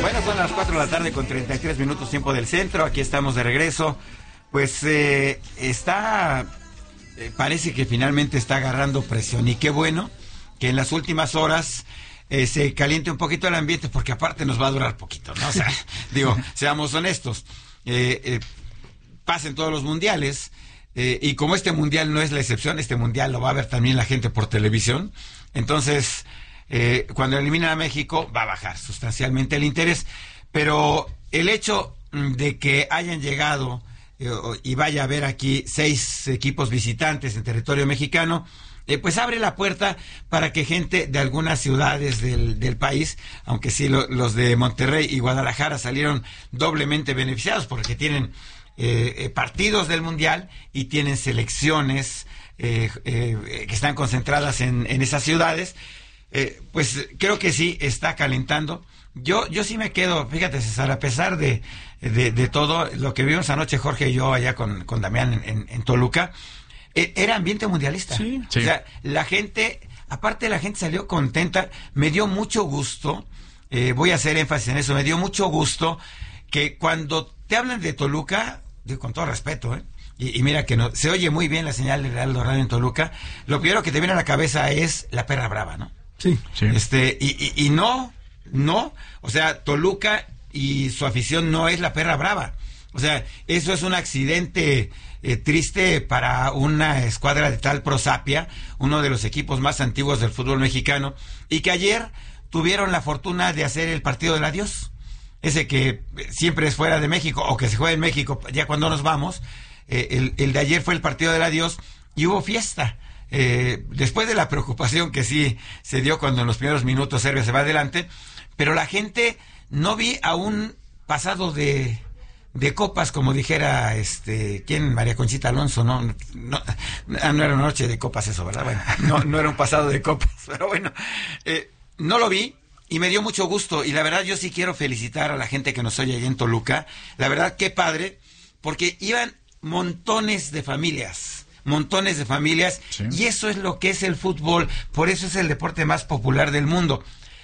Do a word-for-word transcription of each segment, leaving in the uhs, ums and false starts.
Bueno, son las cuatro de la tarde con treinta y tres minutos tiempo del centro. Aquí estamos de regreso. Pues eh, está, eh, parece que finalmente está agarrando presión. Y qué bueno que en las últimas horas eh, se caliente un poquito el ambiente, porque aparte nos va a durar poquito, ¿no? O sea, digo, seamos honestos. Eh, eh, pasen todos los mundiales. Eh, y como este mundial no es la excepción, este mundial lo va a ver también la gente por televisión. Entonces, eh, cuando eliminen a México, va a bajar sustancialmente el interés. Pero el hecho de que hayan llegado eh, y vaya a haber aquí seis equipos visitantes en territorio mexicano, eh, pues abre la puerta para que gente de algunas ciudades del, del país, aunque sí lo, los de Monterrey y Guadalajara salieron doblemente beneficiados porque tienen Eh, eh, partidos del mundial y tienen selecciones eh, eh, que están concentradas en, en esas ciudades, eh, pues creo que sí está calentando. Yo yo sí me quedo, fíjate, César, a pesar de, de, de todo lo que vimos anoche Jorge y yo allá con, con Damián en, en, en Toluca, eh, era ambiente mundialista. Sí, sí. O sea, la gente, aparte la gente salió contenta, me dio mucho gusto, eh, voy a hacer énfasis en eso, me dio mucho gusto que cuando te hablan de Toluca, digo, con todo respeto, ¿eh? Y, y mira que no, se oye muy bien la señal de Heraldo Radio en Toluca, lo primero que te viene a la cabeza es la perra brava, ¿no? Sí, sí. Este, y, y, y no, no, o sea, Toluca y su afición no es la perra brava. O sea, eso es un accidente eh, triste para una escuadra de tal prosapia, uno de los equipos más antiguos del fútbol mexicano, y que ayer tuvieron la fortuna de hacer el partido del adiós. Ese que siempre es fuera de México, o que se juega en México ya cuando nos vamos, eh, el, el de ayer fue el partido del adiós y hubo fiesta. Eh, después de la preocupación que sí se dio cuando en los primeros minutos Serbia se va adelante, pero la gente no vi a un pasado de, de copas, como dijera, este, ¿quién? María Conchita Alonso, ¿no? No, no, no era una noche de copas eso, ¿verdad? Bueno, no, no era un pasado de copas, pero bueno, eh, no lo vi. Y me dio mucho gusto, y la verdad yo sí quiero felicitar a la gente que nos oye allá en Toluca. La verdad, qué padre, porque iban montones de familias, montones de familias, sí. Y eso es lo que es el fútbol, por eso es el deporte más popular del mundo.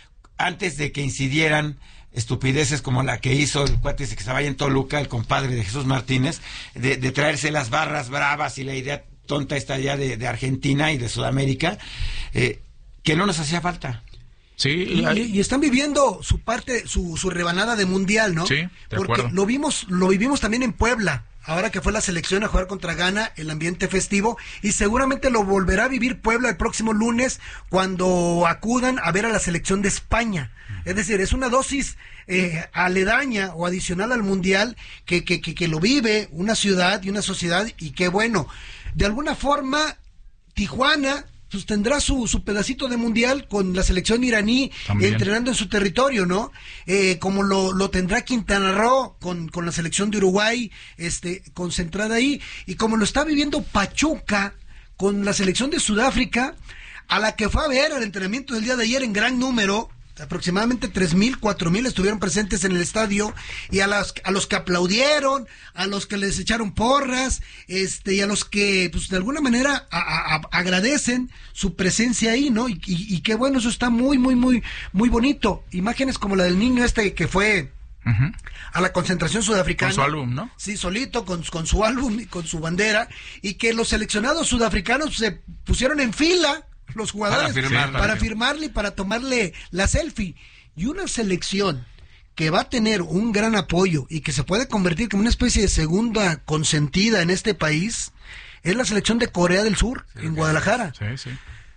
Antes de que incidieran estupideces como la que hizo el cuate que estaba allá en Toluca, el compadre de Jesús Martínez, de, de traerse las barras bravas y la idea tonta esta allá de, de Argentina y de Sudamérica, eh, que no nos hacía falta. Sí, y, y están viviendo su parte, su, su rebanada de mundial, ¿no? Sí, de Porque acuerdo. lo vimos, lo vivimos también en Puebla, ahora que fue la selección a jugar contra Ghana, el ambiente festivo, y seguramente lo volverá a vivir Puebla el próximo lunes cuando acudan a ver a la selección de España. Es decir, es una dosis eh, aledaña o adicional al mundial que, que, que, que lo vive una ciudad y una sociedad, y qué bueno. De alguna forma, Tijuana pues tendrá su, su pedacito de mundial con la selección iraní también entrenando en su territorio, ¿no? Eh, como lo, lo tendrá Quintana Roo con, con la selección de Uruguay, este, concentrada ahí, y como lo está viviendo Pachuca con la selección de Sudáfrica, a la que fue a ver el entrenamiento del día de ayer en gran número. Aproximadamente tres mil, cuatro mil estuvieron presentes en el estadio, y a, las, a los que aplaudieron, a los que les echaron porras, este, y a los que pues de alguna manera a, a, a, agradecen su presencia ahí, ¿no? Y, y, y qué bueno, eso está muy, muy, muy, muy bonito. Imágenes como la del niño este que fue uh-huh. a la concentración sudafricana. Con su álbum, ¿no? Sí, solito, con, con su álbum y con su bandera, y que los seleccionados sudafricanos se pusieron en fila, los jugadores, para, firmar, para, para firmarle y para tomarle la selfie. Y una selección que va a tener un gran apoyo y que se puede convertir como una especie de segunda consentida en este país es la selección de Corea del Sur, sí, en Guadalajara. Sí, sí.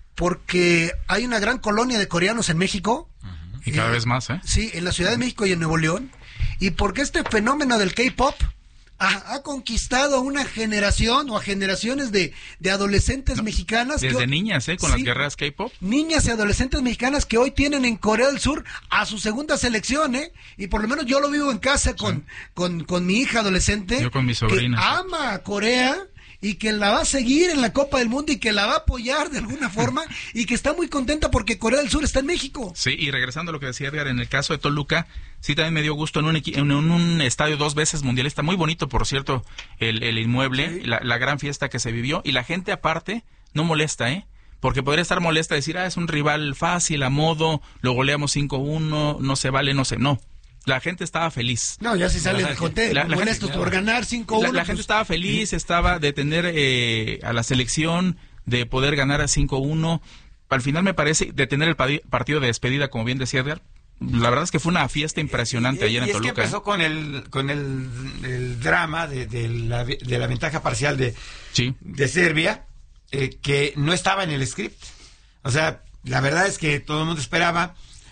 Porque hay una gran colonia de coreanos en México. Uh-huh. Y cada eh, vez más, ¿eh? Sí, en la Ciudad de México y en Nuevo León. Y porque este fenómeno del K-pop Ha, ha conquistado a una generación o a generaciones de, de adolescentes no, mexicanas. Desde que, niñas, ¿eh? Con sí, las guerreras K-pop. Niñas y adolescentes mexicanas que hoy tienen en Corea del Sur a su segunda selección, ¿eh? Y por lo menos yo lo vivo en casa con, sí. con, con mi hija adolescente. Yo con mi sobrina. Que sí. ama a Corea y que la va a seguir en la Copa del Mundo y que la va a apoyar de alguna forma y que está muy contenta porque Corea del Sur está en México. Sí, y regresando a lo que decía Edgar, en el caso de Toluca, sí también me dio gusto en un, equi- en un estadio dos veces mundialista, muy bonito por cierto, el, el inmueble, sí. la, la gran fiesta que se vivió, y la gente aparte no molesta, ¿eh? Porque podría estar molesta decir, ah, es un rival fácil, a modo, lo goleamos cinco uno, no se vale, no sé, no. la gente estaba feliz. No, ya se sale de hotel, la, la molestos gente, por ganar cinco uno. La, la pues, gente estaba feliz, estaba de tener eh, a la selección, de poder ganar a cinco uno. Al final me parece, de tener el partido de despedida, como bien decía Edgar, la verdad es que fue una fiesta impresionante y, ayer y en es Toluca. Que empezó con el con el, el drama de, de, la, de la ventaja parcial de, sí. de Serbia, eh, que no estaba en el script. O sea, la verdad es que todo el mundo esperaba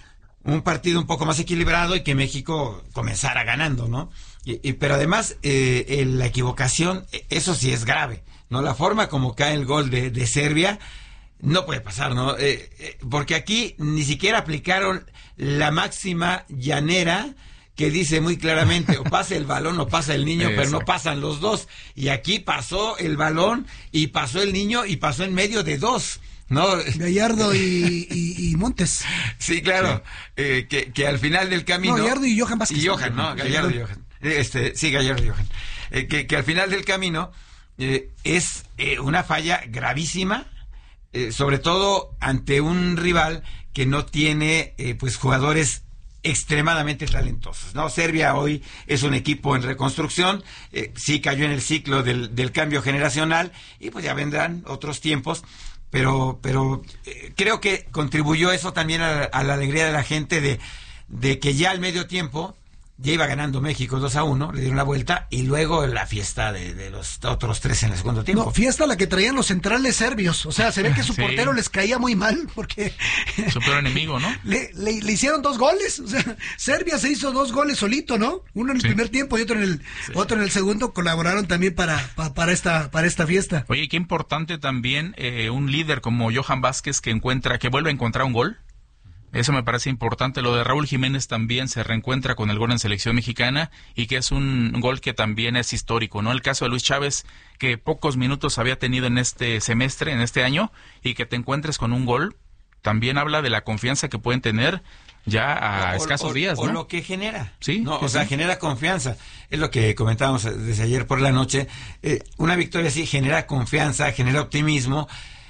un partido un poco más equilibrado y que México comenzara ganando, ¿no? Y, y, pero además, eh, eh, la equivocación, eso sí es grave, ¿no? La forma como cae el gol de, de Serbia no puede pasar, ¿no? Eh, eh, porque aquí ni siquiera aplicaron la máxima llanera que dice muy claramente, o pasa el balón o pasa el niño, pero no pasan los dos. Y aquí pasó el balón y pasó el niño y pasó en medio de dos, ¿no? Gallardo y, y, y Montes. Sí, claro, sí. Eh, que, que al final del camino... No, Gallardo y Johan Vázquez. Y Johan, ¿no? Gallardo y Johan. Este, sí, Gallardo y Johan. Eh, que, que al final del camino eh, es eh, una falla gravísima, eh, sobre todo ante un rival que no tiene eh, pues jugadores extremadamente talentosos, ¿no? Serbia hoy es un equipo en reconstrucción, eh, sí cayó en el ciclo del, del cambio generacional y pues ya vendrán otros tiempos, pero pero eh, creo que contribuyó eso también a, a la alegría de la gente de, de que ya al medio tiempo ya iba ganando México dos a uno, le dieron la vuelta y luego la fiesta de, de los otros tres en el segundo tiempo. No, fiesta la que traían los centrales serbios, o sea, se ve que su sí. portero les caía muy mal porque... Su peor enemigo, ¿no? Le, le, le hicieron dos goles, o sea, Serbia se hizo dos goles solito, ¿no? Uno en el sí. primer tiempo y otro en el sí. otro en el segundo, colaboraron también para, para, para, esta, para esta fiesta. Oye, qué importante también eh, un líder como Johan Vázquez que encuentra, que vuelve a encontrar un gol. Eso me parece importante. Lo de Raúl Jiménez también se reencuentra con el gol en selección mexicana y que es un gol que también es histórico, ¿no? El caso de Luis Chávez, que pocos minutos había tenido en este semestre, en este año, y que te encuentres con un gol, también habla de la confianza que pueden tener ya a o, escasos o, días, o ¿no? O lo que genera. Sí. No, sí, o sea, sí. genera confianza. Es lo que comentábamos desde ayer por la noche. Eh, una victoria así genera confianza, genera optimismo.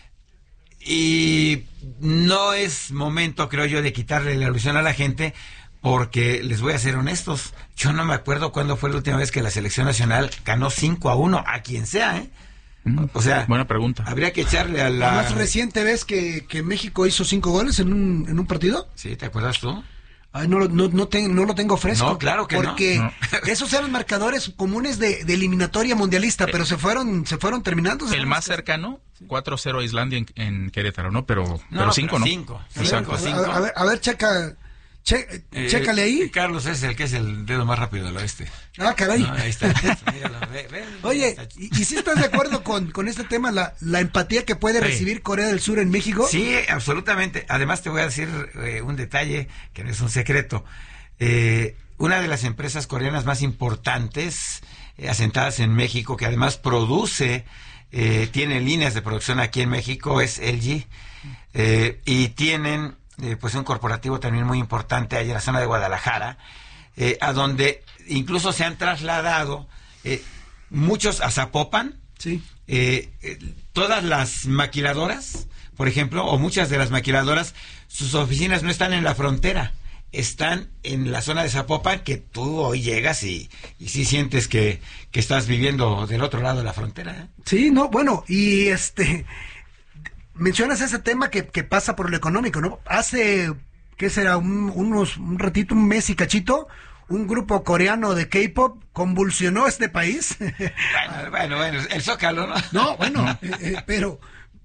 Y no es momento, creo yo, de quitarle la ilusión a la gente, porque les voy a ser honestos, yo no me acuerdo cuándo fue la última vez que la selección nacional ganó cinco a uno a quien sea, ¿eh? Mm, o sea, buena pregunta. Habría que echarle a la... ¿La más reciente vez que, que México hizo cinco goles en un, en un partido? Sí, ¿te acuerdas tú? Ay, no, no, no, te, no lo tengo fresco. No, claro que porque no. Porque esos eran marcadores comunes de, de eliminatoria mundialista, pero se fueron se fueron terminando. El más cercano, cuatro cero a Islandia en, en Querétaro, ¿no? Pero, no, pero cinco, ¿no? cinco. Exacto. Cinco. A, a ver, a ver, checa... Che, eh, chécale ahí. Carlos es el que es el dedo más rápido del oeste. Ah, caray. No, ahí está. Míralo, ve, ve, Oye, ¿y, y si estás de acuerdo con, con este tema, la, la empatía que puede sí. recibir Corea del Sur en México? Sí, absolutamente. Además te voy a decir eh, un detalle que no es un secreto. Eh, una de las empresas coreanas más importantes eh, asentadas en México, que además produce, eh, tiene líneas de producción aquí en México, es L G. Eh, y tienen... Eh, pues un corporativo también muy importante ahí en la zona de Guadalajara, eh, a donde incluso se han trasladado eh, muchos a Zapopan, sí. eh, eh, todas las maquiladoras, por ejemplo, o muchas de las maquiladoras, sus oficinas no están en la frontera, están en la zona de Zapopan, que tú hoy llegas y, y sí sientes que, que estás viviendo del otro lado de la frontera, ¿eh? Sí, no, bueno, y este... Mencionas ese tema que, que pasa por lo económico, ¿no? Hace, ¿qué será? Un, unos, un ratito, un mes y cachito, un grupo coreano de K-pop convulsionó este país. Bueno, bueno, bueno, el Zócalo, ¿no? No, bueno, eh, eh, pero...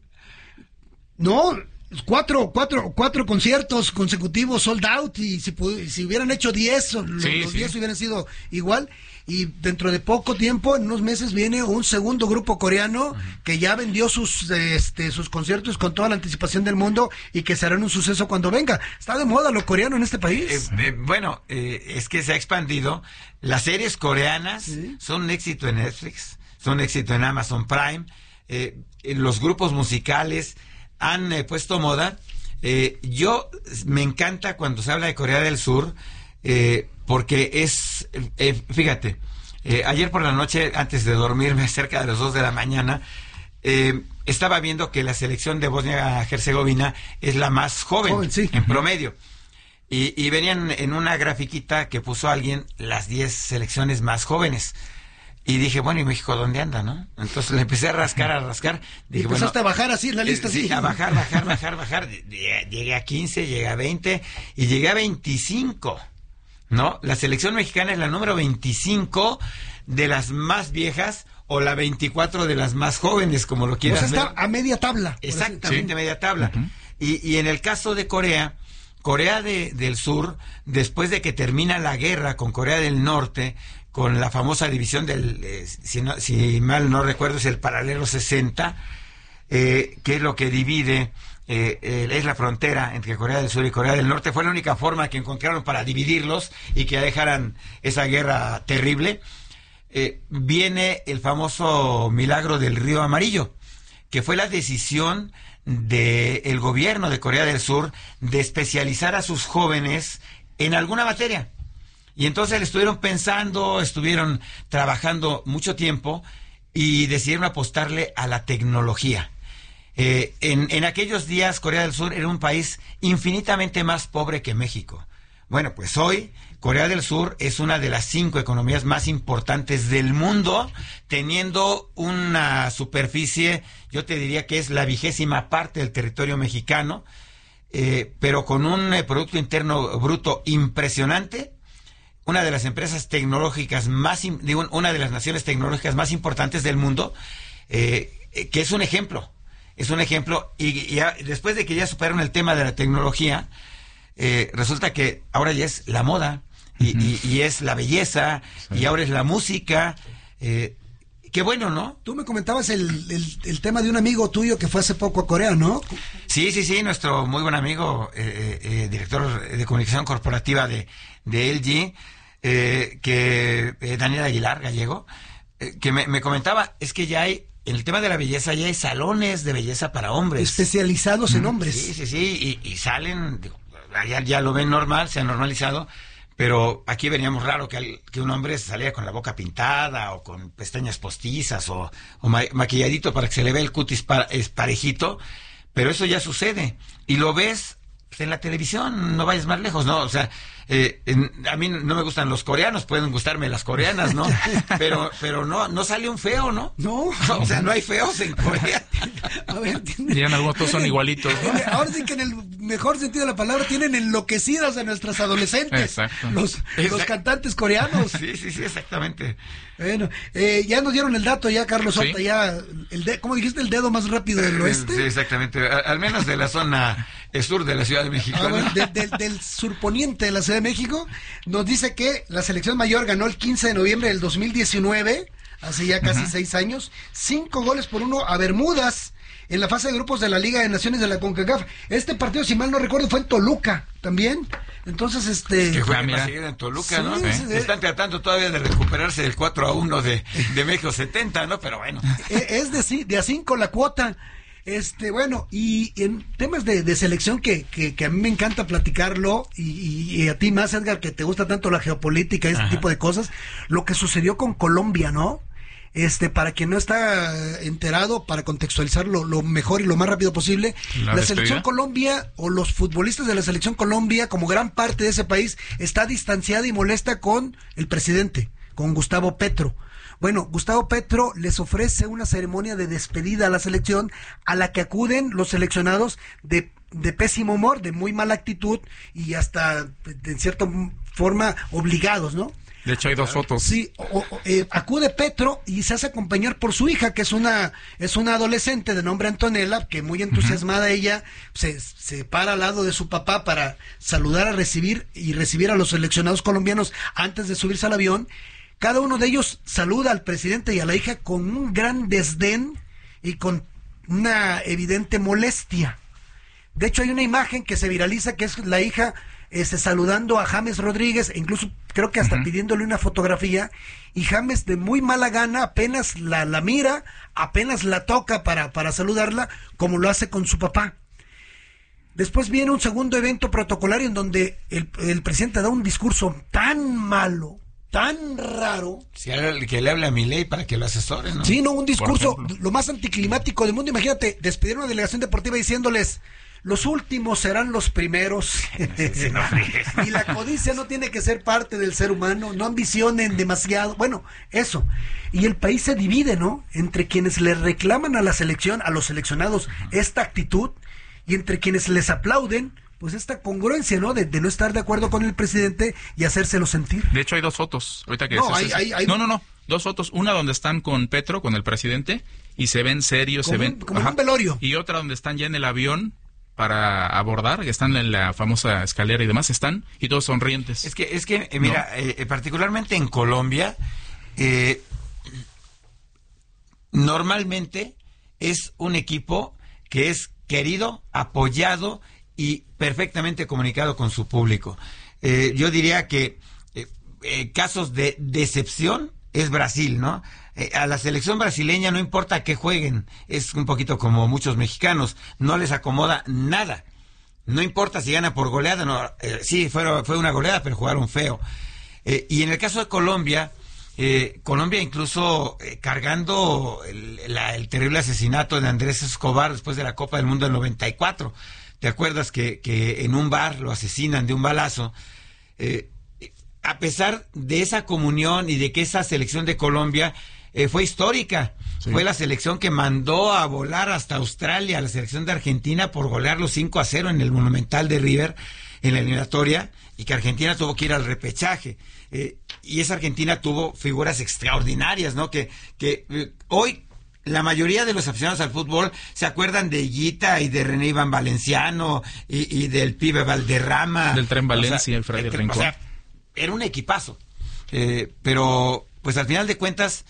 No, cuatro, cuatro, cuatro conciertos consecutivos sold out, y si, si hubieran hecho diez, los, sí, los sí. diez hubieran sido igual. Y dentro de poco tiempo, en unos meses, viene un segundo grupo coreano uh-huh. que ya vendió sus este sus conciertos con toda la anticipación del mundo y que serán un suceso cuando venga. Está de moda lo coreano en este país. Eh, eh, bueno, eh, es que se ha expandido. Las series coreanas ¿sí? son un éxito en Netflix, son un éxito en Amazon Prime. Eh, los grupos musicales han eh, puesto moda. Eh, yo me encanta cuando se habla de Corea del Sur, eh, porque es, eh, fíjate, eh, ayer por la noche, antes de dormirme, cerca de las dos de la mañana, eh, estaba viendo que la selección de Bosnia-Herzegovina es la más joven, joven sí. en promedio. Y, y venían en una grafiquita que puso alguien las diez selecciones más jóvenes. Y dije, bueno, ¿y México dónde anda, no? Entonces le empecé a rascar, a rascar. Dije, y empezaste bueno, a bajar así en la lista, eh, sí, sí. a bajar, bajar, bajar, bajar. Llegué a quince, llegué a veinte y llegué a veinticinco, ¿no? La selección mexicana es la número veinticinco de las más viejas o la veinticuatro de las más jóvenes, como lo quieras ver. O sea, está a media tabla. Exactamente, sí. media tabla. Uh-huh. y, y en el caso de Corea, Corea de, del Sur, después de que termina la guerra con Corea del Norte, con la famosa división del, eh, si, no, si mal no recuerdo, es el paralelo sesenta, eh, que es lo que divide, eh, eh, es la frontera entre Corea del Sur y Corea del Norte. Fue la única forma que encontraron para dividirlos y que dejaran esa guerra terrible. Eh, viene el famoso milagro del Río Amarillo, que fue la decisión del gobierno de Corea del Sur de especializar a sus jóvenes en alguna materia. Y entonces estuvieron pensando, estuvieron trabajando mucho tiempo y decidieron apostarle a la tecnología. Eh, en, en aquellos días Corea del Sur era un país infinitamente más pobre que México. Bueno, pues hoy Corea del Sur es una de las cinco economías más importantes del mundo, teniendo una superficie, yo te diría que es la vigésima parte del territorio mexicano, eh, pero con un eh, Producto Interno Bruto impresionante. Una de las empresas tecnológicas más, digo, una de las naciones tecnológicas más importantes del mundo, eh, que es un ejemplo, es un ejemplo, y, y ya, después de que ya superaron el tema de la tecnología, eh, resulta que ahora ya es la moda, y, uh-huh. y, y es la belleza, sí. y ahora es la música, eh, qué bueno, ¿no? Tú me comentabas el, el, el tema de un amigo tuyo que fue hace poco a Corea, ¿no? Sí, sí, sí, nuestro muy buen amigo, eh, eh, director de comunicación corporativa de, de L G, Eh, que eh, Daniel Aguilar, gallego, eh, que me, me comentaba, es que ya hay, en el tema de la belleza, ya hay salones de belleza para hombres. Especializados en hombres. Sí, sí, sí, y, y salen, digo, ya, ya lo ven normal, se ha normalizado, pero aquí veníamos raro que, al, que un hombre salía con la boca pintada, o con pestañas postizas, o, o ma, maquilladito para que se le vea el cutis para, es parejito, pero eso ya sucede, y lo ves pues, en la televisión, no vayas más lejos, ¿no? O sea, eh, en, a mí no me gustan los coreanos, pueden gustarme las coreanas, ¿no? Pero pero no no sale un feo, ¿no? No. O sea, no hay feos en Corea. A ver, tienen algunos, todos son igualitos, ¿no? Ahora sí que en el mejor sentido de la palabra tienen enloquecidas a nuestras adolescentes. Exacto. Los, Exacto. los cantantes coreanos. Sí, sí, sí, exactamente. Bueno, eh, ya nos dieron el dato ya, Carlos Horta, sí. ya, el de, ¿cómo dijiste? El dedo más rápido del oeste. Sí, exactamente, a, al menos de la zona sur de la Ciudad de México. Ah, ¿no? bueno, de, de, del surponiente de la Ciudad de México, nos dice que la selección mayor ganó el quince de noviembre del dos mil diecinueve, hace ya casi uh-huh. seis años, cinco goles por uno a Bermudas, en la fase de grupos de la Liga de Naciones de la CONCACAF. Este partido, si mal no recuerdo, fue en Toluca también. Entonces, este... Que juega ah, para seguir en Toluca, sí, ¿no? Sí, sí. Están tratando todavía de recuperarse del cuatro a uno de, de México setenta, ¿no? Pero bueno. Es de, de a cinco la cuota. Este, bueno, y en temas de, de selección que, que, que a mí me encanta platicarlo, y, y, y a ti más, Edgar, que te gusta tanto la geopolítica, este Ajá. tipo de cosas, lo que sucedió con Colombia, ¿no? Este, para quien no está enterado, para contextualizarlo lo mejor y lo más rápido posible, la, la selección Colombia, o los futbolistas de la selección Colombia, como gran parte de ese país, está distanciada y molesta con el presidente, con Gustavo Petro. Bueno, Gustavo Petro les ofrece una ceremonia de despedida a la selección, a la que acuden los seleccionados de, de pésimo humor, de muy mala actitud, y hasta, de cierta forma, obligados, ¿no? De hecho hay dos fotos. Sí, o, o, eh, acude Petro y se hace acompañar por su hija, que es una es una adolescente de nombre Antonella, que muy entusiasmada uh-huh. ella se, se para al lado de su papá para saludar, a recibir y recibir a los seleccionados colombianos antes de subirse al avión. Cada uno de ellos saluda al presidente y a la hija con un gran desdén y con una evidente molestia. De hecho, hay una imagen que se viraliza, que es la hija este, saludando a James Rodríguez, e incluso creo que hasta uh-huh. pidiéndole una fotografía, y James, de muy mala gana, apenas la, la mira, apenas la toca para, para saludarla, como lo hace con su papá. Después viene un segundo evento protocolario en donde el, el presidente da un discurso tan malo, tan raro. Si sí, que le hable a Milei para que lo asesore, ¿no? Sí, no, un discurso lo más anticlimático del mundo. Imagínate, despedir una delegación deportiva diciéndoles: los últimos serán los primeros. Sí, no fríes. Y la codicia no tiene que ser parte del ser humano, no ambicionen demasiado. Bueno, eso. Y el país se divide, ¿no? Entre quienes le reclaman a la selección, a los seleccionados, esta actitud, y entre quienes les aplauden, pues esta congruencia, ¿no? De, de no estar de acuerdo con el presidente y hacérselo sentir. De hecho, hay dos fotos. Ahorita que No, dices hay- eso. hay- hay- no, no, no. Dos fotos. Una donde están con Petro, con el presidente, y se ven serios, Como se un- ven... como en un velorio. Y otra donde están ya en el avión para abordar, que están en la famosa escalera y demás, están, y todos sonrientes. Es que, es que eh, mira, No. eh, particularmente en Colombia, eh, normalmente es un equipo que es querido, apoyado y perfectamente comunicado con su público. Eh, yo diría que eh, eh, casos de decepción es Brasil, ¿no? Eh, a la selección brasileña no importa que jueguen, es un poquito como muchos mexicanos, no les acomoda nada. No importa si gana por goleada, no, eh, sí, fue, fue una goleada, pero jugaron feo. Eh, y en el caso de Colombia, eh, Colombia incluso eh, cargando el, la- el terrible asesinato de Andrés Escobar después de la Copa del Mundo del noventa y cuatro. ¿Te acuerdas que, que en un bar lo asesinan de un balazo? Eh, a pesar de esa comunión y de que esa selección de Colombia eh, fue histórica, Sí. fue la selección que mandó a volar hasta Australia a la selección de Argentina por golearlos cinco a cero en el Monumental de River en la eliminatoria, y que Argentina tuvo que ir al repechaje. Eh, y esa Argentina tuvo figuras extraordinarias, ¿no? Que, que eh, hoy la mayoría de los aficionados al fútbol se acuerdan de Higuita y de René Iván Valenciano y, y del pibe Valderrama. Del Tren O sea, Valencia, el Fray el tren- Rincón. o sea, era un equipazo. Eh, pero, pues al final de cuentas,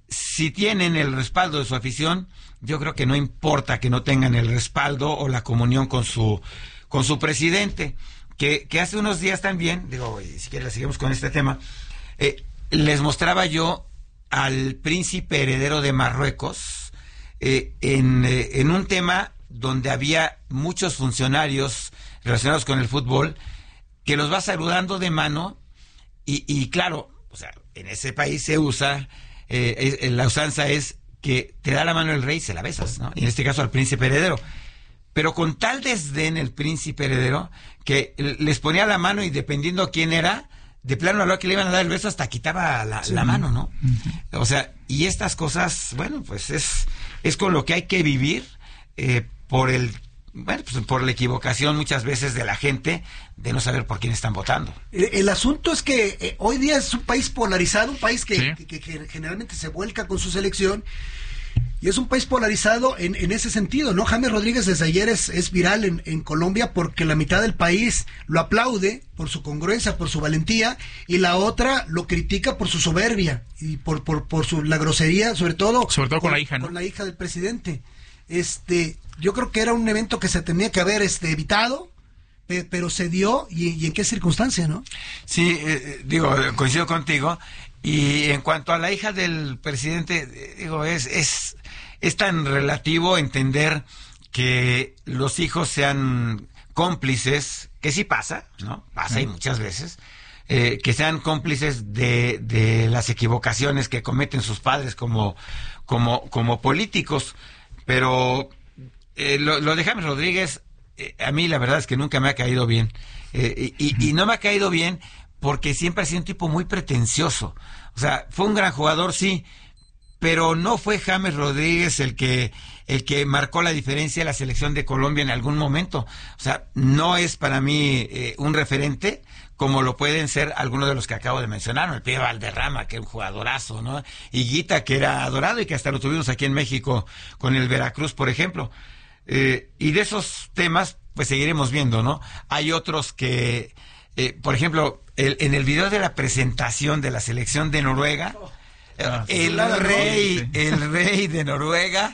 si tienen el respaldo de su afición, yo creo que no importa que no tengan el respaldo o la comunión con su, con su presidente, que, que hace unos días también, digo, y si quieres seguimos con este tema, eh, les mostraba yo al príncipe heredero de Marruecos eh, en, eh, en un tema donde había muchos funcionarios relacionados con el fútbol, que los va saludando de mano, y, y claro, o sea, en ese país se usa, eh, es- la usanza es que te da la mano el rey y se la besas, ¿no? Y en este caso al príncipe heredero. Pero con tal desdén el príncipe heredero, que l- les ponía la mano, y dependiendo quién era, de plano a lo que le iban a dar el beso hasta quitaba la, la mano, ¿no? O sea, y estas cosas, bueno, pues es, es con lo que hay que vivir, eh, por el, bueno, pues por la equivocación muchas veces de la gente de no saber por quién están votando. Eh, El asunto es que eh, hoy día es un país polarizado, un país que, Sí. que- que generalmente se vuelca con su selección, y es un país polarizado en, en ese sentido, ¿no? James Rodríguez desde ayer es, es viral en, en Colombia porque la mitad del país lo aplaude por su congruencia, por su valentía, y la otra lo critica por su soberbia y por, por, por su, la grosería, sobre todo, Sobre todo con la hija, ¿no? con la hija del presidente. Este, yo creo que era un evento que se tenía que haber este, evitado, pe- pero se dio, y, y en qué circunstancia, ¿no? Sí, eh, digo, coincido contigo. Y en cuanto a la hija del presidente, eh, digo, es, es, es tan relativo entender que los hijos sean cómplices, que sí pasa, ¿no? Pasa y muchas veces, eh, que sean cómplices de, de las equivocaciones que cometen sus padres como, como, como políticos. Pero eh, lo, lo de James Rodríguez, eh, a mí la verdad es que nunca me ha caído bien. Eh, y, y- y no me ha caído bien porque siempre ha sido un tipo muy pretencioso. O sea, fue un gran jugador, sí, pero no fue James Rodríguez el que el que marcó la diferencia en la selección de Colombia en algún momento. O sea, no es para mí eh, un referente como lo pueden ser algunos de los que acabo de mencionar, ¿no? El pibe Valderrama, que era un jugadorazo, ¿no? Higuita, que era adorado y que hasta lo tuvimos aquí en México con el Veracruz, por ejemplo. Eh, y de esos temas, pues seguiremos viendo, ¿no? Hay otros que, eh, por ejemplo, el- en el video de la presentación de la selección de Noruega, eh, Ah, sí. el Claro, ¿no? rey, Sí. el rey de Noruega,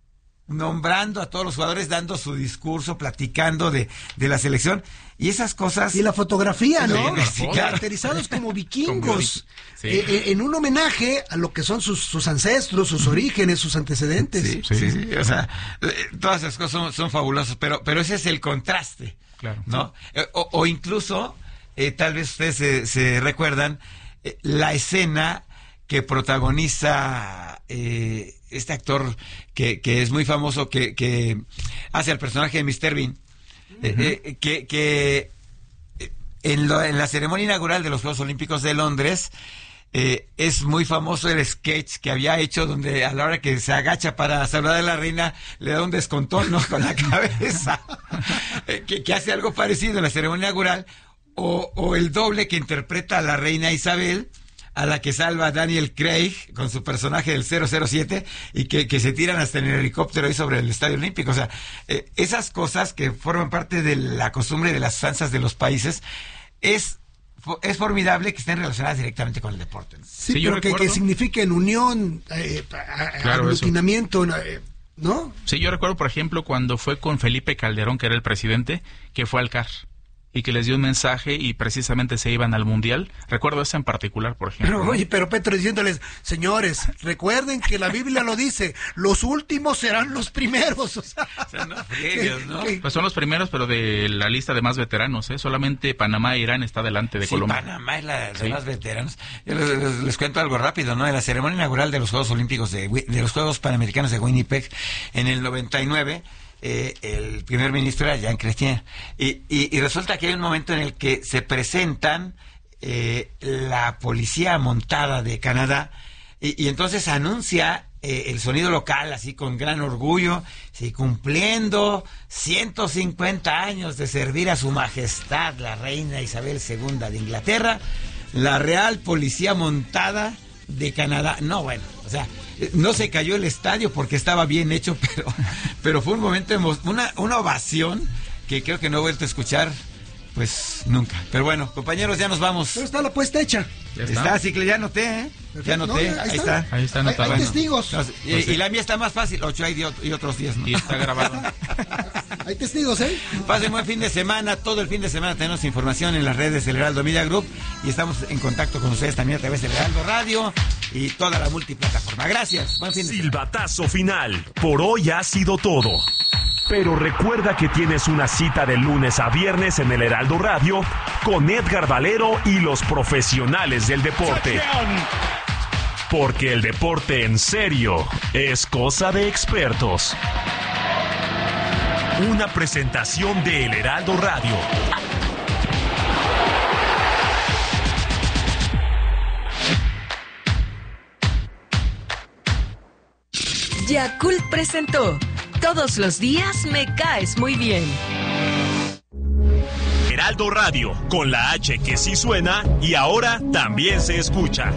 nombrando a todos los jugadores, dando su discurso, platicando de, de la selección, y esas cosas. Y la fotografía, ¿no? Sí, sí, claro. Caracterizados como Con vikingos. sí. Eh, eh, en un homenaje a lo que son sus, sus ancestros, sus orígenes, sus antecedentes. Sí, sí, sí, o sea, eh, todas esas cosas son, son fabulosas, pero, pero ese es el contraste, Claro. ¿no? Eh, o, o incluso, eh, tal vez ustedes se, se recuerdan, eh, la escena que protagoniza eh, este actor que, que es muy famoso, que, que hace el personaje de mister Bean, Uh-huh. eh, eh, que, que en, lo, en la ceremonia inaugural de los Juegos Olímpicos de Londres, Eh, es muy famoso el sketch que había hecho donde a la hora que se agacha para saludar a la reina le da un descontón, ¿no? Con la cabeza, eh, que, que hace algo parecido en la ceremonia inaugural, o, o el doble que interpreta a la reina Isabel, a la que salva Daniel Craig con su personaje del cero cero siete y que, que se tiran hasta en el helicóptero ahí sobre el Estadio Olímpico. O sea, eh, esas cosas que forman parte de la costumbre de las usanzas de los países, es es formidable que estén relacionadas directamente con el deporte, ¿no? Sí, sí, pero que, que signifiquen unión, eh, claro, aglutinamiento, eh, ¿no? Sí, yo recuerdo, por ejemplo, cuando fue con Felipe Calderón, que era el presidente, que fue al C A R y que les dio un mensaje y precisamente se iban al Mundial. Recuerdo esa en particular, por ejemplo. Pero, oye, pero Petro diciéndoles, señores, recuerden que la Biblia lo dice, los últimos serán los primeros. O sea, o sea, no friegues, ¿no? que, pues son los primeros, pero de la lista de más veteranos, ¿eh? Solamente Panamá e Irán está delante de sí, Colombia. Panamá es la de sí. más veteranos. Yo les, les, les cuento algo rápido, ¿no? En la ceremonia inaugural de los Juegos Olímpicos, de, de los Juegos Panamericanos de Winnipeg, en el noventa y nueve, Eh, el primer ministro era Jean Chrétien, y, y, y resulta que hay un momento en el que se presentan eh, la policía montada de Canadá, y, y entonces anuncia eh, el sonido local así con gran orgullo, sí, cumpliendo ciento cincuenta años de servir a su majestad la reina Isabel segunda de Inglaterra, la Real Policía Montada de Canadá. No, bueno, o sea, no se cayó el estadio porque estaba bien hecho, pero, pero fue un momento, una, una ovación que creo que no he vuelto a escuchar, pues, nunca. Pero bueno, compañeros, ya nos vamos. Pero está la puesta hecha. Ya está. Está, sí, ya anoté, ¿eh? Ya anoté, no, ahí, ahí está. está. Ahí está Hay, anotado. hay Bueno, testigos. No, y, Pues sí. y la mía está más fácil, ocho hay de, y otros diez, ¿no? Y está grabado. Hay testigos, ¿eh? Pasen buen fin de semana, todo el fin de semana tenemos información en las redes del Heraldo Media Group y estamos en contacto con ustedes también a través del Heraldo Radio y toda la multiplataforma. Gracias, buen fin de semana. Silbatazo final. Por hoy ha sido todo. Pero recuerda que tienes una cita de lunes a viernes en el Heraldo Radio con Edgar Valero y los profesionales del deporte. Porque el deporte en serio es cosa de expertos. Una presentación de El Heraldo Radio. Yakult presentó Todos los días me caes muy bien. Heraldo Radio, con la H que sí suena y ahora también se escucha.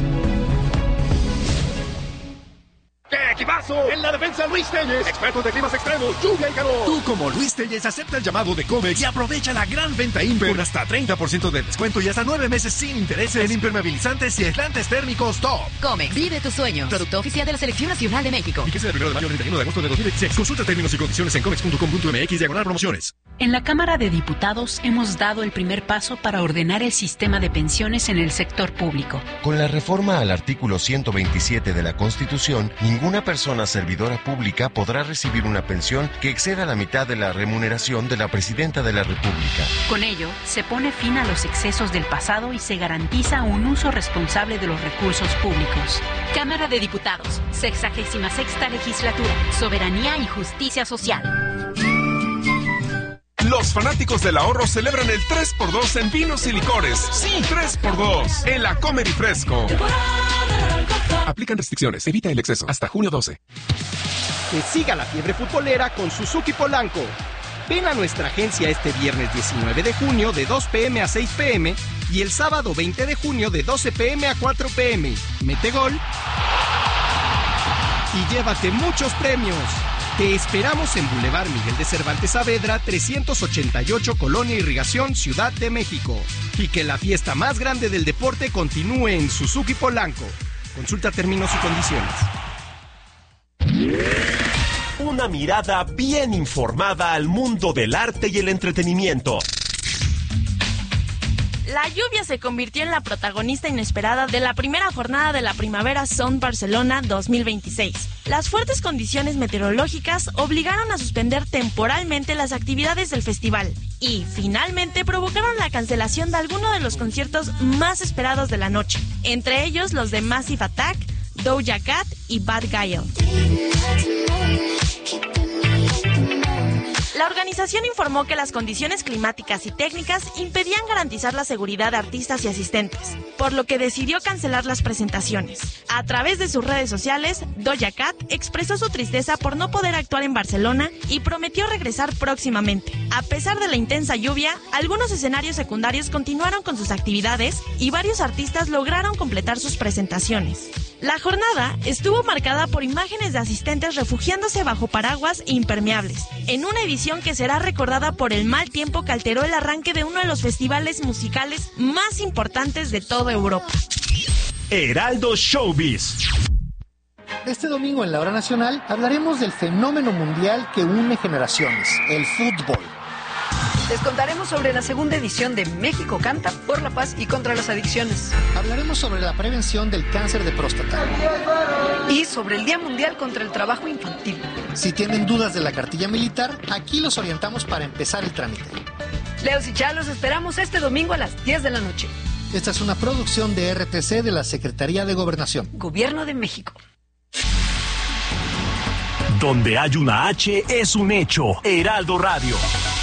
¡Qué equipazo! En la defensa, Luis Telles, expertos de climas extremos, lluvia y calor. Tú, como Luis Telles, acepta el llamado de Comex y aprovecha la gran venta Imper con hasta treinta por ciento de descuento y hasta nueve meses sin intereses en impermeabilizantes y aislantes térmicos top. Comex, vive tus sueños. Producto oficial de la Selección Nacional de México. Y que sea del primero de mayo al treinta y uno de agosto de dos mil dieciséis. Consulta términos y condiciones en comex punto com punto m x diagonal promociones. En la Cámara de Diputados hemos dado el primer paso para ordenar el sistema de pensiones en el sector público. Con la reforma al artículo ciento veintisiete de la Constitución, ninguna persona servidora pública podrá recibir una pensión que exceda la mitad de la remuneración de la Presidenta de la República. Con ello, se pone fin a los excesos del pasado y se garantiza un uso responsable de los recursos públicos. Cámara de Diputados, sexagésima sexta legislatura, soberanía y justicia social. Los fanáticos del ahorro celebran el tres por dos en vinos y licores. Sí, tres por dos en la Comer y Fresco. Aplican restricciones, evita el exceso. Hasta junio doce. Que siga la fiebre futbolera con Suzuki Polanco. Ven a nuestra agencia este viernes diecinueve de junio de dos pm a seis pm y el sábado veinte de junio de doce pm a cuatro pm. Mete gol y llévate muchos premios. Te esperamos en Boulevard Miguel de Cervantes Saavedra, trescientos ochenta y ocho, Colonia Irrigación, Ciudad de México. Y que la fiesta más grande del deporte continúe en Suzuki Polanco. Consulta términos y condiciones. Una mirada bien informada al mundo del arte y el entretenimiento. La lluvia se convirtió en la protagonista inesperada de la primera jornada de la Primavera Sound Barcelona dos mil veintiséis. Las fuertes condiciones meteorológicas obligaron a suspender temporalmente las actividades del festival y, finalmente, provocaron la cancelación de algunos de los conciertos más esperados de la noche, entre ellos los de Massive Attack, Doja Cat y Bad Guy. La organización informó que las condiciones climáticas y técnicas impedían garantizar la seguridad de artistas y asistentes, por lo que decidió cancelar las presentaciones. A través de sus redes sociales, Doja Cat expresó su tristeza por no poder actuar en Barcelona y prometió regresar próximamente. A pesar de la intensa lluvia, algunos escenarios secundarios continuaron con sus actividades y varios artistas lograron completar sus presentaciones. La jornada estuvo marcada por imágenes de asistentes refugiándose bajo paraguas e impermeables, en una edición que será recordada por el mal tiempo que alteró el arranque de uno de los festivales musicales más importantes de toda Europa. Heraldo Showbiz. Este domingo en la Hora Nacional hablaremos del fenómeno mundial que une generaciones, el fútbol. Les contaremos sobre la segunda edición de México Canta por la paz y contra las adicciones. Hablaremos sobre la prevención del cáncer de próstata. Y sobre el Día Mundial contra el Trabajo Infantil. Si tienen dudas de la cartilla militar, aquí los orientamos para empezar el trámite. Leos y Chá, los esperamos este domingo a las diez de la noche. Esta es una producción de R T C de la Secretaría de Gobernación. Gobierno de México. Donde hay una H es un hecho. Heraldo Radio.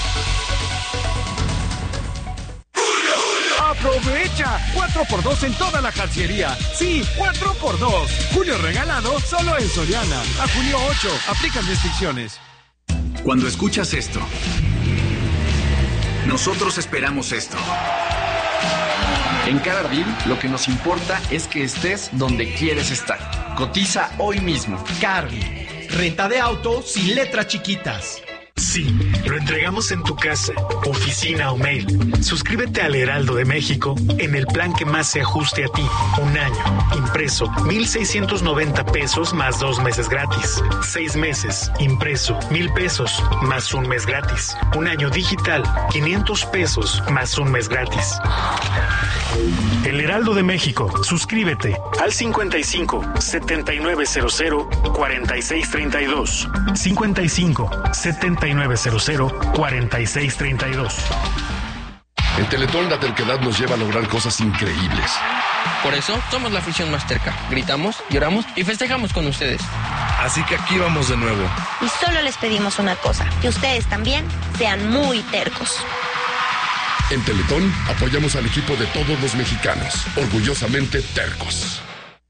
¡Aprovecha! cuatro por dos en toda la calcería. Sí, cuatro por dos. Julio regalado solo en Soriana. A junio ocho. Aplican restricciones. Cuando escuchas esto, nosotros esperamos esto. En CarArbil, lo que nos importa es que estés donde quieres estar. Cotiza hoy mismo. CarArbil. Renta de auto sin letras chiquitas. Sí, lo entregamos en tu casa, oficina o mail. Suscríbete al Heraldo de México en el plan que más se ajuste a ti. Un año, impreso, mil seiscientos noventa pesos más dos meses gratis. Seis meses, impreso, mil pesos más un mes gratis. Un año digital, quinientos pesos más un mes gratis. El Heraldo de México. Suscríbete al cincuenta y cinco, setenta y nueve cero cero, cuarenta y seis treinta y dos. cincuenta y cinco, setenta y nueve cero cero, cuarenta y seis treinta y dos. En Teletón la terquedad nos lleva a lograr cosas increíbles. Por eso somos la afición más terca. Gritamos, lloramos y festejamos con ustedes. Así que aquí vamos de nuevo. Y solo les pedimos una cosa, que ustedes también sean muy tercos. En Teletón apoyamos al equipo de todos los mexicanos, orgullosamente tercos.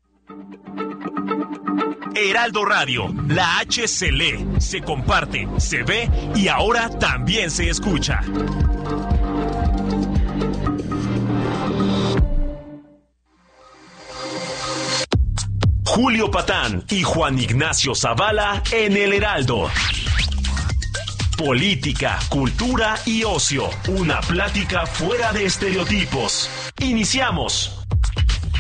Heraldo Radio, la H se lee, se comparte, se ve y ahora también se escucha. Julio Patán y Juan Ignacio Zavala en el Heraldo. Política, cultura y ocio. Una plática fuera de estereotipos. Iniciamos.